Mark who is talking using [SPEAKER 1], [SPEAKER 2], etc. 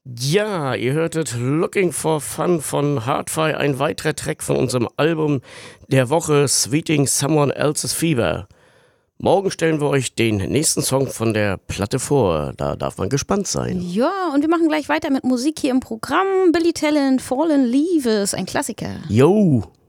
[SPEAKER 1] Ja, ihr hörtet Looking for Fun von Hardfire, ein weiterer Track von unserem Album der Woche Sweeting Someone Else's Fever. Morgen stellen wir euch den nächsten Song von der Platte vor. Da darf man gespannt sein.
[SPEAKER 2] Ja, und wir machen gleich weiter mit Musik hier im Programm. Billy Talent, Fallen Leaves, ein Klassiker.
[SPEAKER 1] Yo!